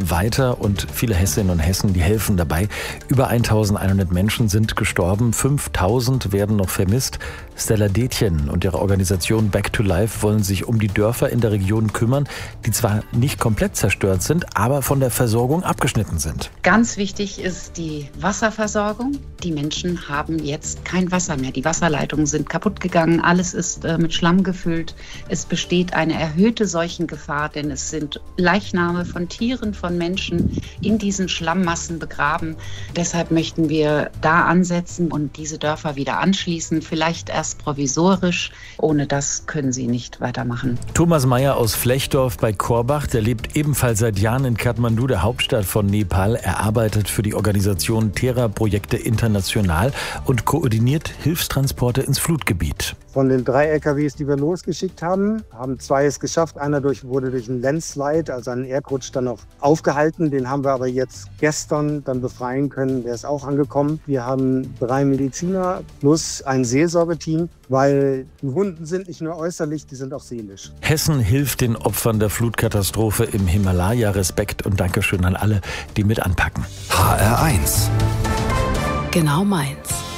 weiter und viele Hessinnen und Hessen, die helfen dabei. Über 1100 Menschen sind gestorben, 5000 werden noch vermisst. Stella Detjen und ihre Organisation Back to Life wollen sich um die Dörfer in der Region kümmern, die zwar nicht komplett zerstört sind, aber von der Versorgung abgeschnitten sind. Ganz wichtig ist die Wasserversorgung. Die Menschen haben jetzt kein Wasser mehr. Die Wasserleitungen sind kaputt gegangen, alles ist mit Schlamm gefüllt. Es besteht eine erhöhte Seuchengefahr, denn es sind Leichname von Tieren, von Menschen in diesen Schlammmassen begraben. Deshalb möchten wir da ansetzen und diese Dörfer wieder anschließen, vielleicht erst provisorisch. Ohne das können sie nicht weitermachen. Thomas Meyer aus Flechdorf bei Korbach, der lebt ebenfalls seit Jahren in Kathmandu, der Hauptstadt von Nepal. Er arbeitet für die Organisation Terra-Projekte International und koordiniert Hilfstransporte ins Flutgebiet. Von den 3 LKWs, die wir losgeschickt haben 2 es geschafft. Einer wurde durch einen Landslide, also einen Erdrutsch, dann noch aufgehalten. Den haben wir aber jetzt gestern dann befreien können. Der ist auch angekommen. Wir haben 3 Mediziner plus ein Seelsorgeteam, weil die Wunden sind nicht nur äußerlich, die sind auch seelisch. Hessen hilft den Opfern der Flutkatastrophe im Himalaya. Respekt und Dankeschön an alle, die mit anpacken. HR1. Genau meins.